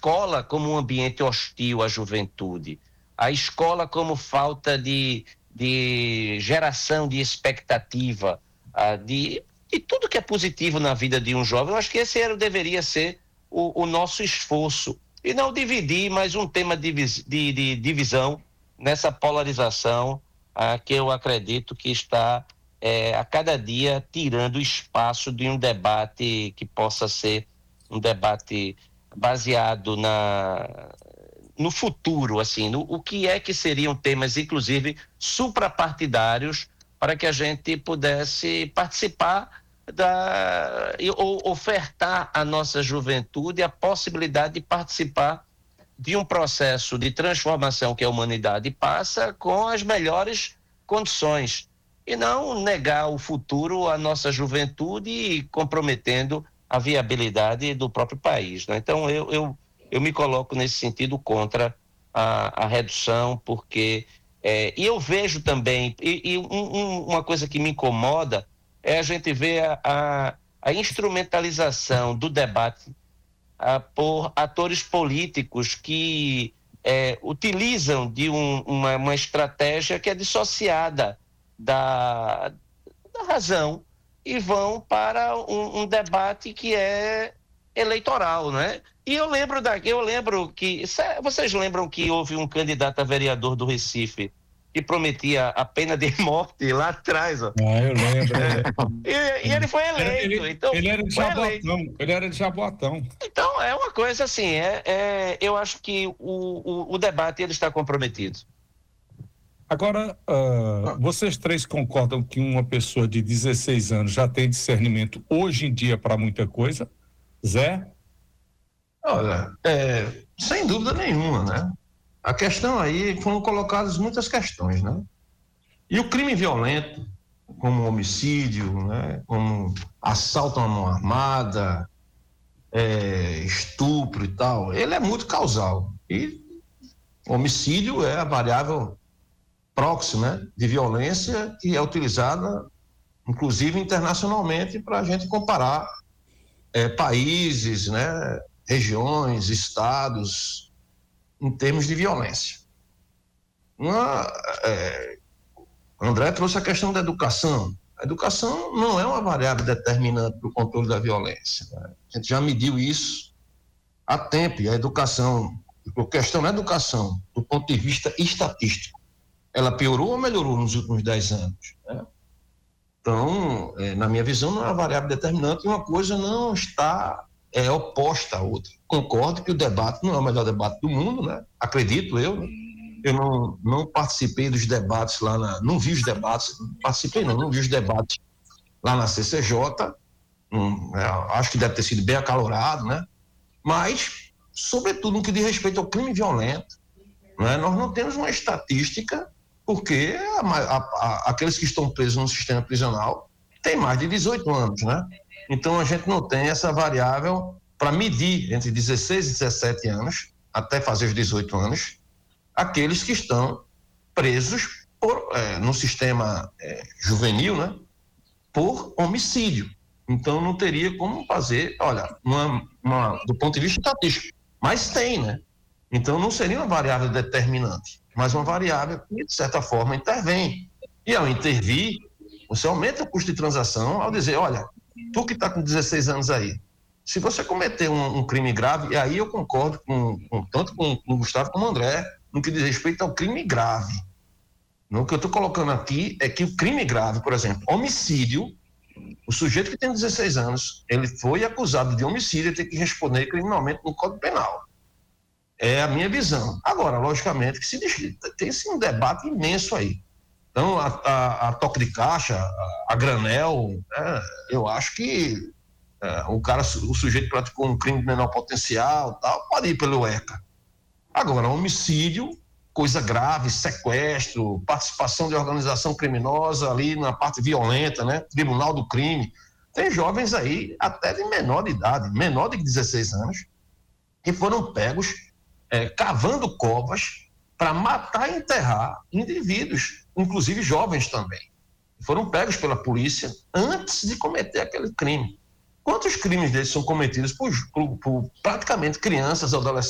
escola como um ambiente hostil à juventude, a escola como falta de geração de expectativa, de tudo que é positivo na vida de um jovem. Eu acho que esse deveria ser o nosso esforço, e não dividir mais um tema de divisão nessa polarização que eu acredito que está a cada dia tirando espaço de um debate que possa ser um debate baseado no futuro, assim, o que é que seriam temas, inclusive, suprapartidários, para que a gente pudesse participar ou ofertar à nossa juventude a possibilidade de participar de um processo de transformação que a humanidade passa com as melhores condições, e não negar o futuro à nossa juventude e comprometendo a viabilidade do próprio país, né? Então eu me coloco nesse sentido contra a redução, porque e eu vejo também, uma coisa que me incomoda é a gente ver a instrumentalização do debate por atores políticos que utilizam de uma estratégia que é dissociada da razão, e vão para um debate que é eleitoral, né? E eu lembro que, vocês lembram que houve um candidato a vereador do Recife que prometia a pena de morte lá atrás, ó. Eu lembro. E ele foi eleito. Ele era de Jabotão. Ele era de Jabotão. Então é uma coisa assim, eu acho que o debate ele está comprometido. Agora, vocês três concordam que uma pessoa de 16 anos já tem discernimento hoje em dia para muita coisa? Zé? Olha, sem dúvida nenhuma, né? A questão aí, foram colocadas muitas questões, né? E o crime violento, como homicídio, né? Como assalto à mão armada, estupro e tal, ele é muito causal. E homicídio é a variável próxima, né, de violência, que é utilizada, inclusive internacionalmente, para a gente comparar países, né, regiões, estados, em termos de violência. André trouxe a questão da educação. A educação não é uma variável determinante para o controle da violência, né? A gente já mediu isso há tempo, e a educação, a questão da educação, do ponto de vista estatístico, ela piorou ou melhorou nos últimos 10 anos? Né? Então, na minha visão, não é uma variável determinante, e uma coisa não está oposta à outra. Concordo que o debate não é o melhor debate do mundo, né? Acredito eu, né? Eu não participei dos debates lá não vi os debates, não vi os debates lá na CCJ, acho que deve ter sido bem acalorado, né? Mas, sobretudo, no que diz respeito ao crime violento, né? Nós não temos uma estatística, porque aqueles que estão presos no sistema prisional têm mais de 18 anos, né? Então a gente não tem essa variável para medir entre 16 e 17 anos, até fazer os 18 anos, aqueles que estão presos no sistema juvenil, né? Por homicídio. Então não teria como fazer, olha, do ponto de vista estatístico, mas tem, né? Então não seria uma variável determinante, mas uma variável que, de certa forma, intervém. E ao intervir, você aumenta o custo de transação ao dizer, olha, tu que está com 16 anos aí, se você cometer um crime grave, e aí eu concordo tanto com o Gustavo como o André, no que diz respeito ao crime grave. O que eu estou colocando aqui é que o crime grave, por exemplo, homicídio, o sujeito que tem 16 anos, ele foi acusado de homicídio e tem que responder criminalmente no Código Penal. É a minha visão. Agora, logicamente, que tem um debate imenso aí. Então, a toque de caixa, a granel, eu acho que o sujeito praticou um crime de menor potencial, tal, pode ir pelo ECA. Agora, homicídio, coisa grave, sequestro, participação de organização criminosa ali na parte violenta, né? Tribunal do crime. Tem jovens aí, até de menor de idade, menor de 16 anos, que foram pegos cavando covas para matar e enterrar indivíduos, inclusive jovens também. Foram pegos pela polícia antes de cometer aquele crime. Quantos crimes desses são cometidos por praticamente crianças, adolescentes?